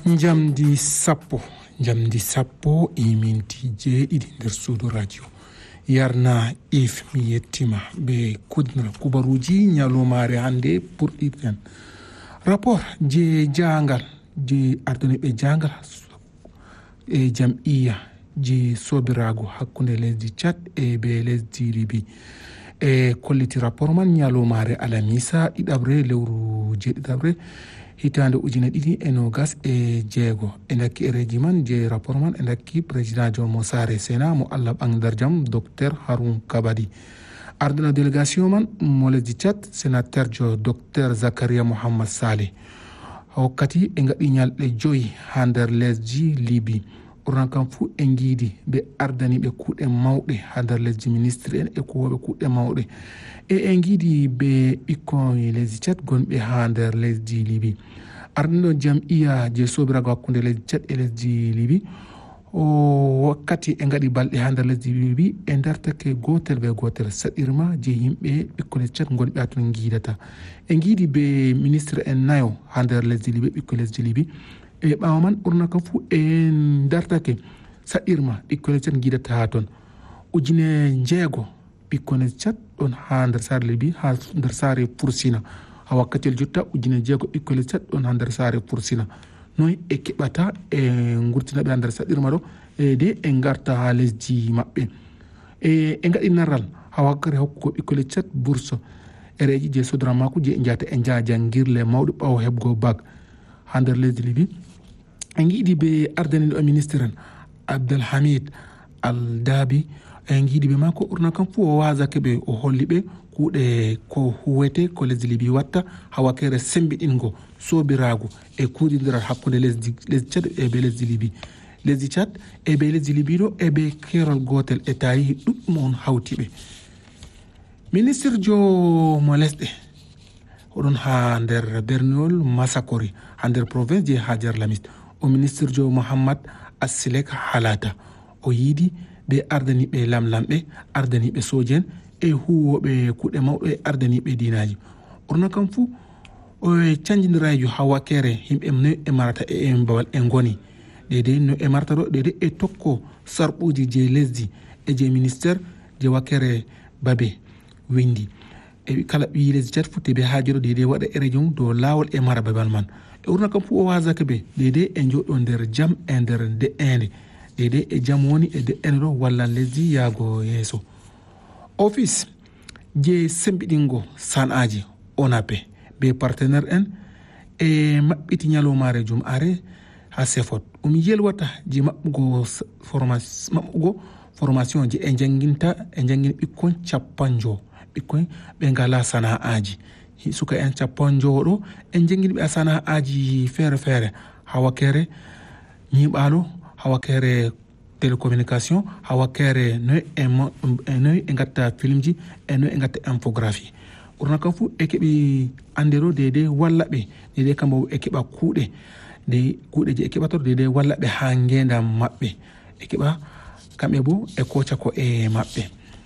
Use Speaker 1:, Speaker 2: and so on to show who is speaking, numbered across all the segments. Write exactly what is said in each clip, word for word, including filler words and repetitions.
Speaker 1: Jamdi sappo jamdi sappo e minti jeeɗiɗi nder suudu radio yarna if mi yettima be kudna kubaruji nyalomare hande ɓurɗirten rapport je jangal je ardune ɓe jangal e jam'iya je sobirago hakkunde lesdi Tchad e be lesdi Libye e kolliti rapport man nyalomare alamisa ɗiɗabre lewru jeeɗiɗabre hitande ujune ɗiɗi e nogas e jeego e dakki ereji man je rapport man e dakki président John Mosare Sena mo Allah ɓangdar jam docteur Haroun Kabadi arduna délégation man mo lesdi Tchad sénateur jo docteur Zakaria Mohamed Saleh hokkati e gaɗi ñalɗe joyi ha nder lesdi Libye ɓurna kam fuu e giidi ɓe ardani ɓe kuuɗe mawɗe ha nder lesdi ministre en e kuwoɓe kuuɗe mawɗe e en giidi ɓe ɓikkon lesdi Tchad gonɓe ha nder lesdi Libye arɗo jam'iya je sobirago hakkunde lesdi Tchad e lesdi Libye o wakkati e gaɗi balɗe ha nder lesdi Libye e dartake gotel be gotel saɗirma je yimɓe ɓikko lesdi Tchad gonɓe hatton giidata e giidi ɓe ministre en nayo ha nder lesdi Libye ɓikko lesdi Libye e ɓawa man ɓurna kam fuu e dartake saɗirma ɓikko lesdi Tchad giidata ha toon ujune jeego ɓikkon lesdi Tchad ɗon ha nder saare Libye ha nder saare Fursina ha wakkatel jotta ujune jeego ɓikkon lesdi Tchad ɗon ha nder saare Fursina noy e keɓata e gurtinaɓe ha nder saɗirma ɗo e de e garta ha lesdi maɓɓe e e gaɗi narral ha wakkati hokkugo ɓikkon lesdi Tchad bourse ereji je sodran makko je jata e jaa jangirle mawɗo ɓawo heɓgo bag ha nder lesdi Libye en giidi ɓe ardaniɗo ministre en Abdelhamid Al Dabi en giidi ɓe makko ɓurna kam fuu o wasake ɓe o holli ɓe kuuɗe ko huwete ko lesdi Libye watta ha wakere sembiɗingo sobirago e kuuɗidiral hakkude lesdi lesdi Tchad e be lesdi Libye lesdi Tchad e be lesdi Libye ɗo e be kerol gotel e tarihi ɗuɗɗum on hawti ɓe ministre jo mo lesɗe oɗon ha nder berniol Massakori ha nder province je Hajar Lamis o ministre jo Mohammad Assilek Halata o yiidi ɓe ardaniɓe lamlamɓe ardaniɓe sojen e huwoɓe kuuɗe mawɗe e ardaniɓe dinaji ɓurna kam fuu o canjidirajo ha wakkere yimɓe noy e marata e babal e goni ɗeɗe no e marata ɗo ɗeɗe e tokko sarɓuji je lesdi e je ministére je wakkere babe windi e kala ɓi lesdi Tchad futte ɓe haajoɗo ɗeɗe waɗa ereji mum dow lawol e mara babal man e ɓurna kam fuu o wasaka ɓe ɗeɗe e joɗo nder jaam e nder de'ende ɗeɗe e jaam woni e de'ende ɗo walla lesdi yaago yeeso office je sembiɗingo san'aji onape be partenaire en e maɓɓiti ñalomare jum are ha sefot ɗum yelwata je maɓɓugo formation maɓɓugo formation je e janginta e jangin ɓikkon capanjo ɓikkon ɓe ngala sana'aji suka en capanjo ɗo en jangini ɓe a sana'aji feere feere ha wakere ñiɓalo ha wakere télécommunication ha wakkere noy e noy e gatta filmji e noy e gatta infographie ɓurna kam fuu e keeɓi andero dede walla ɓe dede kambo e keeɓa kuuɗe de kuuɗe je e keɓata dede walla ɓe ha ngendam maɓɓe e keeɓa kamɓe bo e koca ko e maɓɓe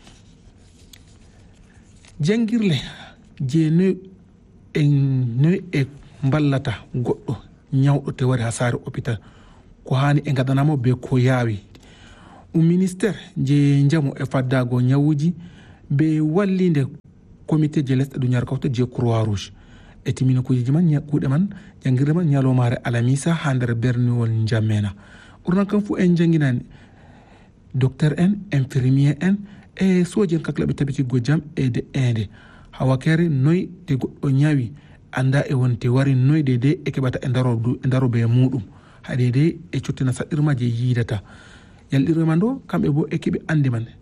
Speaker 1: jangirle je noy e noy e ballata goɗɗo ñawɗo te wari ha saare hôpital ko hani e gadanamo be ko yaawi ɗum ministére je jamu e faddago ñawuji be wallinde comité je lesɗe duñar kawta je croix rouge e timina kujiji man kuuɗe man jangirde man ñalomare alamisa ha nder berniwol jammena ɓurnan kam fuu en janginani docteur en infirmier en e soji en kaklaɓe tabitiggo jaam e de ende ha wakere noy te goɗɗo ñawi anda e wonte wari noy de de e keɓata e daro e darobe muɗum haɗede e cottina saɗirma je yiidata yalɗirɓe man ɗo kamɓe bo e keeɓi andi man